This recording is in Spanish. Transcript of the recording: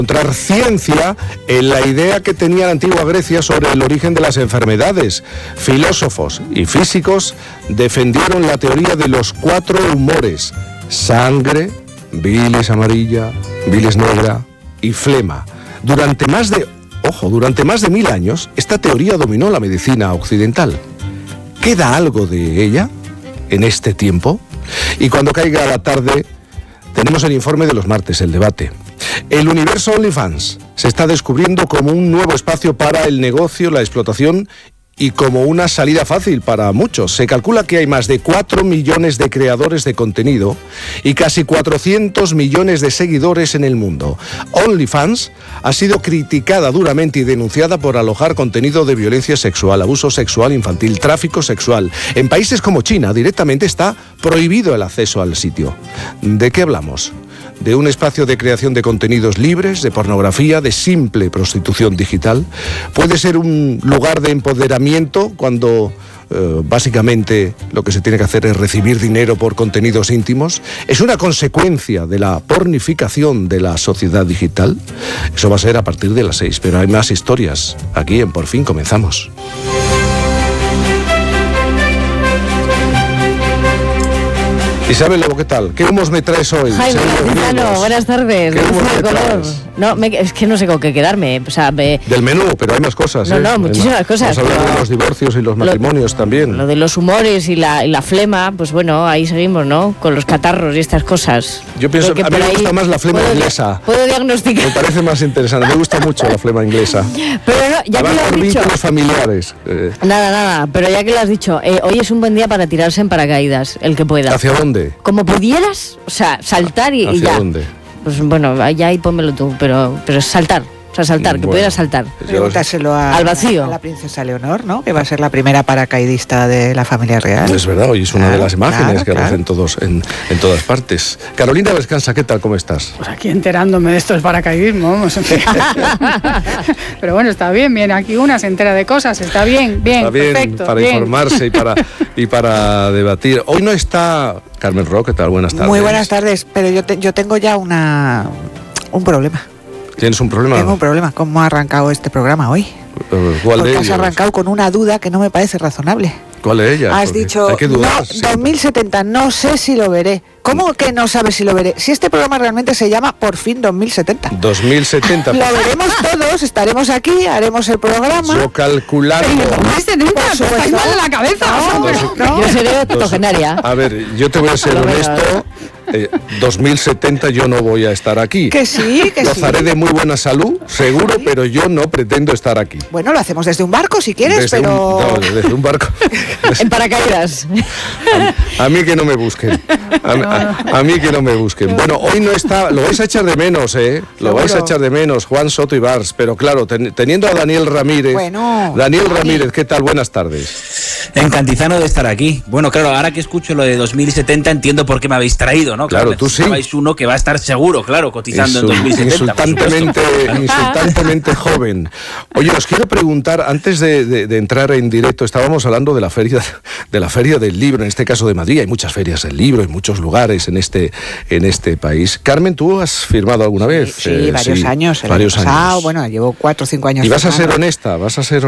encontrar ciencia en la idea que tenía la antigua Grecia sobre el origen de las enfermedades. Filósofos y físicos defendieron la teoría de los 4 humores: sangre, bilis amarilla, bilis negra y flema. Durante más de 1000 años, esta teoría dominó la medicina occidental. ¿Queda algo de ella en este tiempo? Y cuando caiga la tarde, tenemos el informe de los martes, el debate. El universo OnlyFans se está descubriendo como un nuevo espacio para el negocio, la explotación y como una salida fácil para muchos. Se calcula que hay más de 4 millones de creadores de contenido y casi 400 millones de seguidores en el mundo. OnlyFans ha sido criticada duramente y denunciada por alojar contenido de violencia sexual, abuso sexual infantil, tráfico sexual. En países como China directamente está prohibido el acceso al sitio. ¿De qué hablamos? De un espacio de creación de contenidos libres, de pornografía, de simple prostitución digital. Puede ser un lugar de empoderamiento cuando básicamente lo que se tiene que hacer es recibir dinero por contenidos íntimos. Es una consecuencia de la pornificación de la sociedad digital. Eso va a ser a partir de las 6, pero hay más historias aquí en Por Fin Comenzamos. Isabel Lobo, ¿qué tal? ¿Qué humos me traes hoy? Jaime Cantizano, buenas tardes. ¿Qué humos me traes? No, es que no sé con qué quedarme. O sea, del menú, pero hay más cosas. No, muchísimas cosas. Vamos a hablar de los divorcios y los matrimonios también. Lo de los humores y la flema, pues bueno, ahí seguimos, ¿no? Con los catarros y estas cosas. Yo pienso que a mí me gusta más la flema inglesa. Puedo diagnosticar. Me parece más interesante, me gusta mucho la flema inglesa. Pero no, ya que lo has dicho. Vínculos familiares. Nada, pero ya que lo has dicho, hoy es un buen día para tirarse en paracaídas, el que pueda. ¿Hacia dónde? Como pudieras, o sea, saltar y ya. ¿Hacia dónnde? Pues bueno, allá ahí pónmelo tú, pero saltar. O sea, saltar, que pudieras saltar. Pregúntaselo al vacío. A la princesa Leonor, ¿no? Que va a ser la primera paracaidista de la familia real. Es verdad, hoy es una de las imágenes que aparecen todos en todas partes. Carolina Vescanza, ¿qué tal? ¿Cómo estás? Pues aquí enterándome de esto del paracaidismo, vamos. Pero bueno, está bien, aquí una se entera de cosas, está bien, perfecto. Para informarse y para debatir. Hoy no está Carmen Rock, ¿qué tal? Buenas tardes. Muy buenas tardes, pero yo tengo ya un problema. ¿Tienes un problema? Tengo un problema. ¿Cómo ha arrancado este programa hoy? ¿Cuál de ellos? Porque has arrancado con una duda que no me parece razonable. ¿Cuál de ellas? Has dicho, hay que dudar, no, 2070, no sé si lo veré. ¿Cómo que no sabes si lo veré? Si este programa realmente se llama Por Fin 2070. 2070. Lo veremos todos, estaremos aquí, haremos el programa. Yo calculando. Estáis mal en la cabeza. Yo seré octogenaria. A ver, yo te voy a ser honesto. 2070 yo no voy a estar aquí. Que sí, que Gozaré de muy buena salud, seguro, sí, pero yo no pretendo estar aquí. Bueno, lo hacemos desde un barco si quieres, desde desde un barco. En paracaídas. A mí que no me busquen. A mí que no me busquen. Bueno, hoy no está, lo vais a echar de menos, ¿eh? Lo vais a echar de menos, Juan Soto y Bars, pero claro, teniendo a Daniel Ramírez. Bueno, Daniel Ramírez, ¿qué tal? Buenas tardes. Encantizano de estar aquí. Bueno, claro, ahora que escucho lo de 2070 entiendo por qué me habéis traído, ¿no? Claro, tú sí. Vais uno que va a estar seguro, claro, cotizando en 2070. Insultantemente joven. Oye, os quiero preguntar, antes de entrar en directo, estábamos hablando de la feria del libro, en este caso de Madrid. Hay muchas ferias del libro en muchos lugares en este país. Carmen, ¿tú has firmado alguna vez? Sí, varios años. Varios años. Bueno, llevo 4 o 5 años. ¿Y vas a ser honesta? ¿Vas a ser